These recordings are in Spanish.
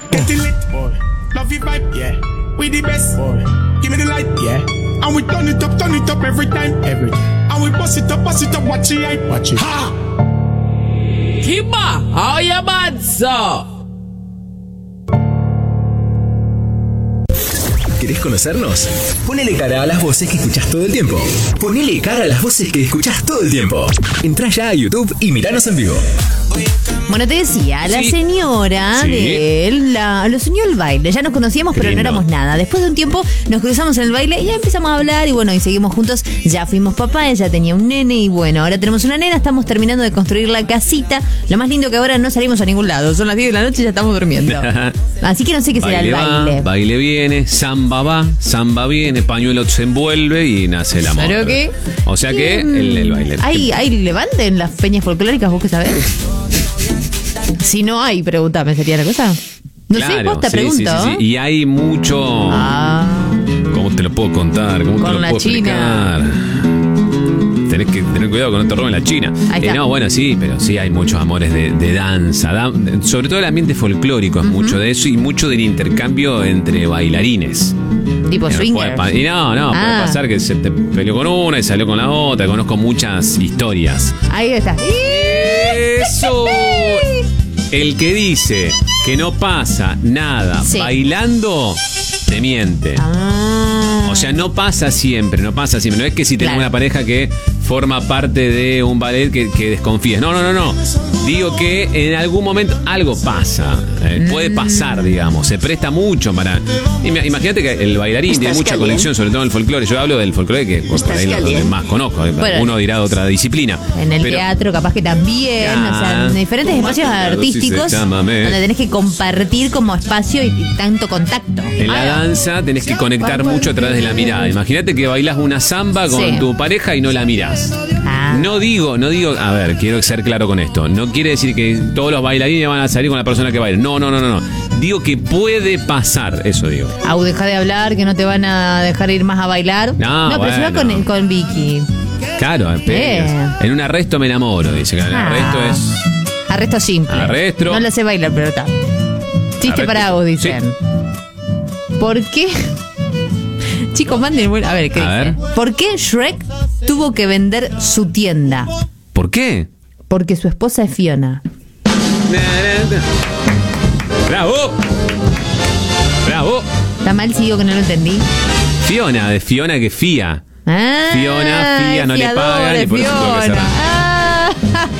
Get it lit, boy. Love your vibe, yeah. We the best, boy. Give me the light, yeah. And we turn it up every time. And we bust it up, watch it, hype. Watch it. Ha! Kimba, oye manzo. ¿Querés conocernos? Ponele cara a las voces que escuchás todo el tiempo. Ponele cara a las voces que escuchás todo el tiempo. Entrá ya a YouTube y miranos en vivo. Bueno, te decía, la señora de él lo soñó el baile. Ya nos conocíamos, pero no éramos nada. Después de un tiempo nos cruzamos en el baile y ya empezamos a hablar y bueno, y seguimos juntos. Ya fuimos papá, ella tenía un nene y bueno, ahora tenemos una nena, estamos terminando de construir la casita. Lo más lindo que ahora no salimos a ningún lado. Son las 10 de la noche y ya estamos durmiendo. Así que no sé qué será el baile. Baile viene, samba va, samba viene, pañuelo se envuelve y nace el amor. ¿Pero qué? O sea que el baile. ¿Hay levante en las peñas folclóricas? ¿Vos qué sabés? Si no hay, pregúntame, ¿sería la cosa? No sé, vos te pregunto. Sí. Y hay mucho... ¿Cómo te lo puedo contar? ¿Cómo te lo puedo explicar? Tenés que tener cuidado con no te roben la China. No, bueno, sí, pero sí hay muchos amores de danza. Sobre todo el ambiente folclórico es mucho de eso y mucho del intercambio entre bailarines. Tipo swinger. Y no, puede pasar que se te peleó con una y salió con la otra. Conozco muchas historias. Ahí está. ¡Eso! El que dice que no pasa nada bailando, te miente. O sea, no pasa siempre. No es que si tenés una pareja que forma parte de un ballet que desconfíes. No. Digo que en algún momento algo pasa. Puede pasar, digamos. Se presta mucho para... Imagínate que el bailarín tiene mucha conexión, sobre todo en el folclore. Yo hablo del folclore que por ahí es lo que más conozco. Bueno, uno dirá de otra disciplina. En el teatro capaz que también. O sea, en diferentes espacios artísticos donde tenés que compartir como espacio y tanto contacto. En la danza tenés que conectar mucho a través de la mirada. Imagínate que bailás una samba con tu pareja y no la mirás. No digo, a ver, quiero ser claro con esto. No quiere decir que todos los bailarines van a salir con la persona que baila. No. Digo que puede pasar, eso digo. Deja de hablar, que no te van a dejar ir más a bailar. No, pero se va con Vicky. Claro, en un arresto me enamoro, dice. Que el arresto es... Arresto simple. Arresto. No lo sé bailar, pero está. Chiste para vos, dicen. Sí. ¿Por qué? Chicos, manden... A ver, ¿qué dice? ¿Por qué Shrek tuvo que vender su tienda? ¿Por qué? Porque su esposa es Fiona. ¡Bravo! ¿Está mal si digo que no lo entendí? Fiona, de Fiona que fía. Fiona, no le pagan y por eso tuvo que cerrar.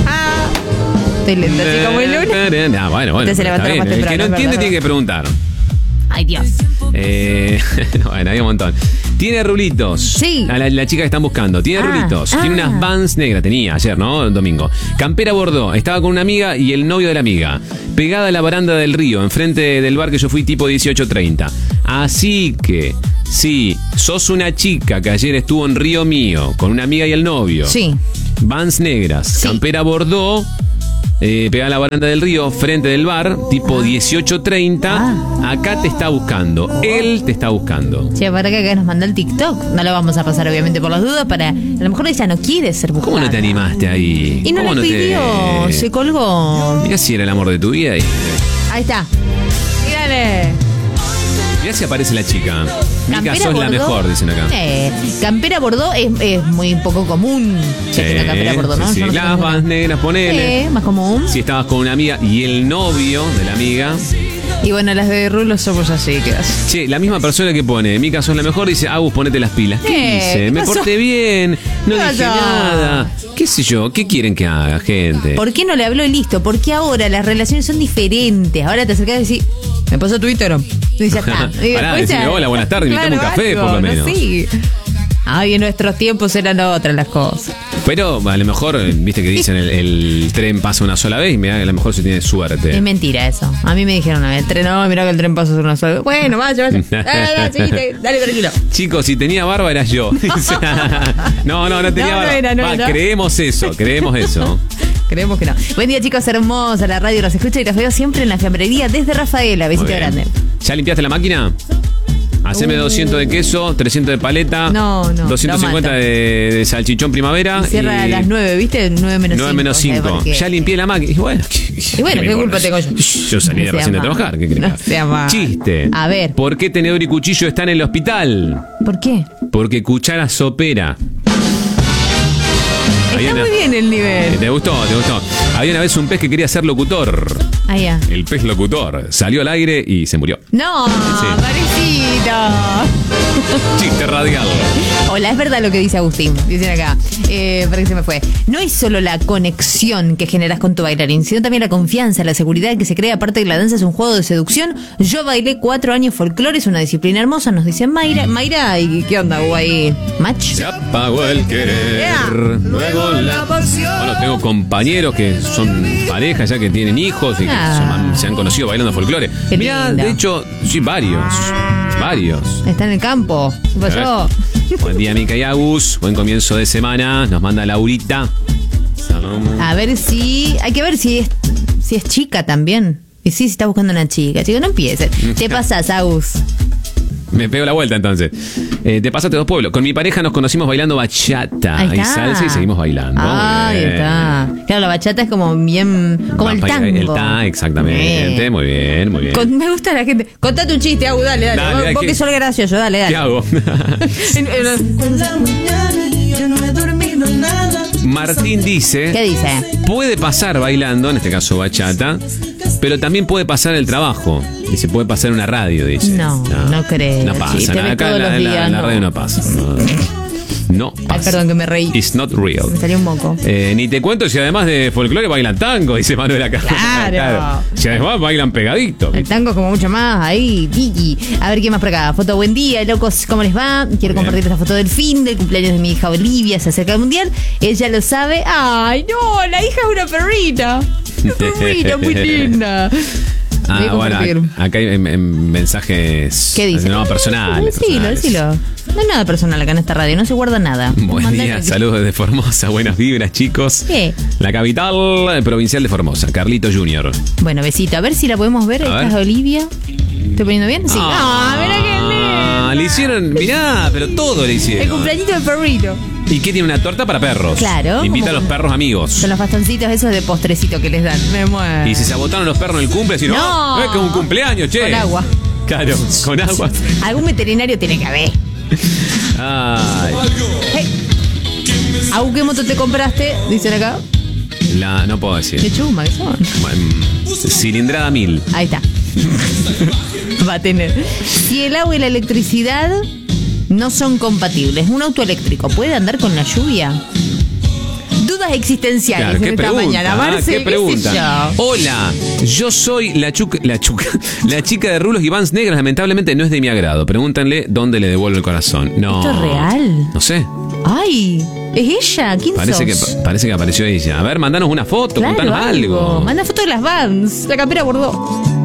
Estoy lenta, chica, muy luna. Bueno. Te se levantó más temprano. El que no entiende tiene que preguntar. Ay, Dios. Bueno, hay un montón. Tiene rulitos. Sí. La chica que están buscando. Tiene rulitos. Tiene unas Vans negras. Tenía ayer, ¿no? Domingo. Campera bordó. Estaba con una amiga y el novio de la amiga. Pegada a la baranda del río, enfrente del bar que yo fui tipo 18:30. Así que, si sos una chica que ayer estuvo en Río Mío con una amiga y el novio. Sí. Vans negras. Campera bordó. Pegada a la baranda del río, frente del bar, tipo 18:30. Acá te está buscando. Él te está buscando. Che, para que acá nos manda el TikTok. No lo vamos a pasar, obviamente, por las dudas. A lo mejor ella no quiere ser buscada. ¿Cómo no te animaste ahí? Y no lo pidió, se colgó. Mirá si era el amor de tu vida. Ahí está. Mírale. Mirá si aparece la chica. Mica, sos Bordó, la mejor, dicen acá. Campera bordó es muy poco común. Campera bordó, ¿no? Sí. Las Vans negras, ponele. Más común. Si estabas con una amiga y el novio de la amiga. Y bueno, las de Rulo somos así, ¿qué haces? Che, la misma persona que pone Mica, sos la mejor, dice Agus, ponete las pilas. ¿Qué dice? Me porté bien, no dije nada. ¿Qué sé yo? ¿Qué quieren que haga, gente? ¿Por qué no le habló y listo? Porque ahora las relaciones son diferentes. Ahora te acercás y decís, me pasó tu Twitter. Y ya está. Pará, decime hola, buenas tardes, invítame un café, por lo menos. Sí. Ay, en nuestros tiempos eran otras las cosas. Pero a lo mejor, viste que dicen el tren pasa una sola vez y mirá, a lo mejor se tiene suerte. Es mentira eso. A mí me dijeron una vez, el tren, no, mirá que el tren pasa una sola vez. Bueno, vaya. Dale, tranquilo. Chicos, si tenía barba eras yo. No tenía barba. No. Creemos eso. Creemos que no. Buen día, chicos, hermosa. La radio los escucha y los veo siempre en la fiambrería desde Rafaela. Besito grande. ¿Ya limpiaste la máquina? Haceme 200 de queso, 300 de paleta. No, 250 de salchichón primavera. Y cierra a las 9, ¿viste? 9 menos 5. 9 menos 5. Ya limpié la máquina. Y bueno, ¿qué culpa tengo yo? Yo salí de recién de trabajar. ¿Qué crees? No sea mal. Chiste. A ver. ¿Por qué tenedor y cuchillo están en el hospital? ¿Por qué? Porque cuchara sopera. Está muy bien el nivel. ¿Te gustó? Había una vez un pez que quería ser locutor. Ah, ya. El pez locutor salió al aire y se murió. No, parecito. Chiste radial. Hola, es verdad lo que dice Agustín. Dicen acá. Para que se me fue. No es solo la conexión que generas con tu bailarín, sino también la confianza, la seguridad que se crea. Aparte de que la danza es un juego de seducción. Yo bailé 4 años folclore, es una disciplina hermosa, nos dice Mayra. Mayra, ¿y qué onda? ¿Hubo ahí match? Se apagó el querer. Yeah. Luego la pasión. Bueno, tengo compañeros que son parejas ya que tienen hijos y que se han conocido bailando folclore. Mirá, de hecho, sí, varios. Está en el campo. ¿Qué pasó? Buen día, Mica y Agus. Buen comienzo de semana. Nos manda Laurita. A ver si... Hay que ver si es chica también. Y sí, si está buscando una chica. Chico, no empieces. Te pasas, Agus. Me pego la vuelta entonces. Te pasaste 2 pueblos. Con mi pareja nos conocimos bailando bachata y salsa y seguimos bailando. Ahí está. Claro, la bachata es como bien... Como el tango. El tango, exactamente. Muy bien. Me gusta la gente. Contate un chiste, Agus, dale. Vos que sos gracioso, dale. ¿Qué hago? Martín dice... ¿Qué dice? Puede pasar bailando, en este caso bachata, pero también puede pasar el trabajo. Dice, puede pasar una radio, dice. No creo. No pasa nada. Acá en la radio no pasa. No pasa. Ay, perdón que me reí. It's not real. Me salió un moco. Ni te cuento si además de folclore bailan tango, dice Manuel acá. Claro. Si además bailan pegadito. El tango es como mucho más ahí, tiki. A ver, ¿qué más por acá? Foto, buen día, locos, ¿cómo les va? Quiero compartir esta foto del fin del cumpleaños de mi hija Olivia. Se acerca el mundial. Ella lo sabe. ¡Ay, no! La hija es una perrita. Una perrita muy linda. Bueno, acá hay mensajes. ¿Qué dice? No, personales. Decilo. No hay nada personal acá en esta radio, no se guarda nada. Buen día, saludos desde Formosa, buenas vibras, chicos. ¿Qué? La capital provincial de Formosa, Carlito Junior. Bueno, besito, a ver si la podemos ver. Ahí está Olivia. ¿Estoy poniendo bien? Sí. Mirá qué lindo. Le hicieron, mirá, pero todo le hicieron. El cumpleañito del perrito. ¿Y qué tiene una torta para perros? Claro. Invita a los perros amigos. Son los bastoncitos esos de postrecito que les dan. Me muero. Y si se agotaron los perros en el cumple, si no, es que un cumpleaños, che. Con agua. Claro, con agua. Algún veterinario tiene que haber. Ay. Hey. ¿Qué moto te compraste? Dicen acá. No puedo decir. Qué chuma que son. Cilindrada 1000. Ahí está. Va a tener. Si el agua y la electricidad no son compatibles, ¿un auto eléctrico puede andar con la lluvia? Dudas existenciales. Claro, ¿qué pregunta? Mañana. Marce, ¿Qué pregunta? Hola, yo soy la chica de rulos y vans negras. Lamentablemente no es de mi agrado. Pregúntenle dónde le devuelvo el corazón. No. ¿Esto es real? No sé. Ay, ¿es ella? ¿Quién parece que apareció ella. A ver, mandanos una foto, claro, contanos algo. Manda foto de las vans. La campera bordó.